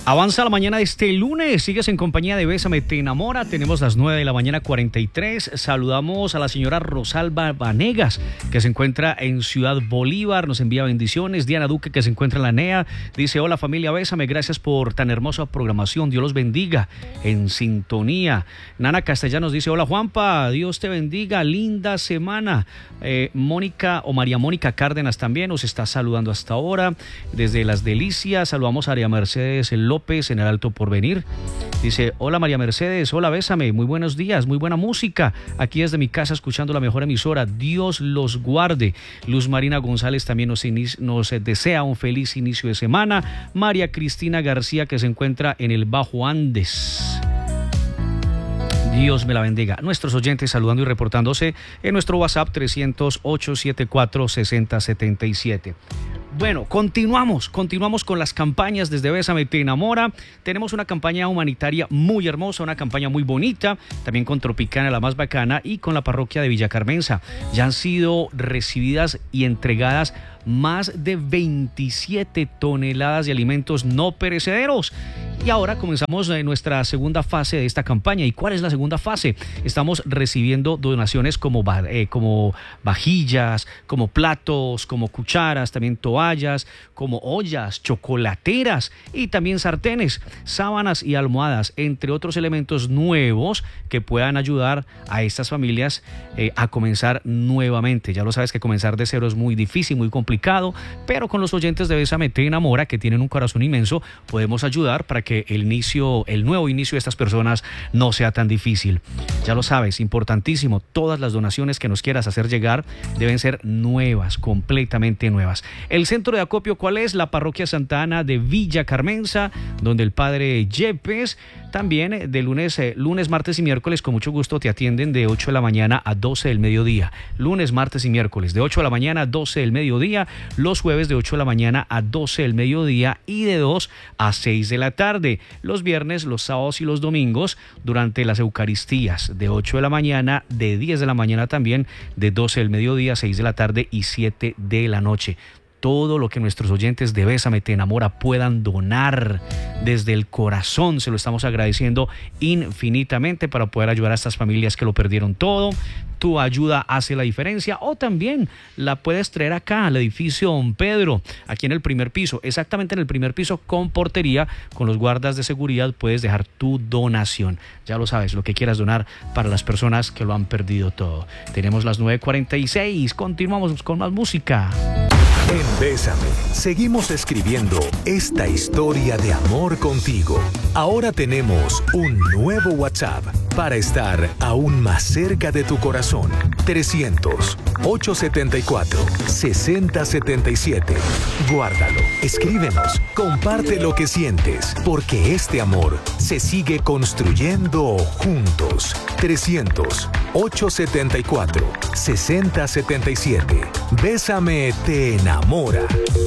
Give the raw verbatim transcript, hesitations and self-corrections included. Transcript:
Avanza la mañana de este lunes, sigues en compañía de Bésame Te Enamora, tenemos las nueve de la mañana cuarenta y tres, saludamos a la señora Rosalba Vanegas, que se encuentra en Ciudad Bolívar, nos envía bendiciones. Diana Duque, que se encuentra en la N E A, dice: hola familia Bésame, gracias por tan hermosa programación, Dios los bendiga, en sintonía. Nana Castellanos dice: hola Juanpa, Dios te bendiga, linda semana. eh, Mónica o María Mónica Cárdenas también nos está saludando hasta ahora, desde Las Delicias. Saludamos a María Mercedes López en el Alto Porvenir. Dice: hola María Mercedes, hola Bésame, muy buenos días, muy buena música aquí desde mi casa escuchando la mejor emisora, Dios los guarde. Luz Marina González también nos, nos desea un feliz inicio de semana. María Cristina García, que se encuentra en el Bajo Andes, Dios me la bendiga. Nuestros oyentes saludando y reportándose en nuestro WhatsApp trescientos ocho setenta y cuatro sesenta setenta y siete. Bueno, continuamos, continuamos con las campañas desde Bésame Te Enamora. Tenemos una campaña humanitaria muy hermosa, una campaña muy bonita, también con Tropicana, la más bacana, y con la parroquia de Villa Carmenza. Ya han sido recibidas y entregadas más de veintisiete toneladas de alimentos no perecederos. Y ahora comenzamos nuestra segunda fase de esta campaña. ¿Y cuál es la segunda fase? Estamos recibiendo donaciones como, eh, como vajillas, como platos, como cucharas, también toallas, como ollas, chocolateras y también sartenes, sábanas y almohadas, entre otros elementos nuevos que puedan ayudar a estas familias eh, a comenzar nuevamente. Ya lo sabes que comenzar de cero es muy difícil, muy complicado, pero con los oyentes de Bésame Te Enamora, que tienen un corazón inmenso, podemos ayudar para que el inicio, el nuevo inicio de estas personas no sea tan difícil. Ya lo sabes, importantísimo, todas las donaciones que nos quieras hacer llegar deben ser nuevas, completamente nuevas. El centro de acopio, ¿cuál es? La parroquia Santa Ana de Villa Carmenza, donde el padre Yepes también de lunes, eh, lunes, martes y miércoles con mucho gusto te atienden de ocho de la mañana a doce del mediodía. Lunes, martes y miércoles de ocho de la mañana a doce del mediodía. Los jueves de ocho de la mañana a doce del mediodía y de dos a seis de la tarde. Los viernes, los sábados y los domingos durante las Eucaristías de ocho de la mañana, de diez de la mañana también, de doce del mediodía, seis de la tarde y siete de la noche. Todo lo que nuestros oyentes de Bésame Te Enamora puedan donar desde el corazón, se lo estamos agradeciendo infinitamente para poder ayudar a estas familias que lo perdieron todo. Tu ayuda hace la diferencia, o también la puedes traer acá al edificio Don Pedro, aquí en el primer piso, exactamente en el primer piso, con portería, con los guardas de seguridad. Puedes dejar tu donación, ya lo sabes, lo que quieras donar para las personas que lo han perdido todo. Tenemos las nueve cuarenta y seis, continuamos con más música. En Bésame, seguimos escribiendo esta historia de amor contigo. Ahora tenemos un nuevo WhatsApp para estar aún más cerca de tu corazón. trescientos ocho setenta y cuatro sesenta setenta y siete. Guárdalo, escríbenos, comparte lo que sientes, porque este amor se sigue construyendo juntos. trescientos ocho setenta y cuatro sesenta setenta y siete. Bésame Te Enamora.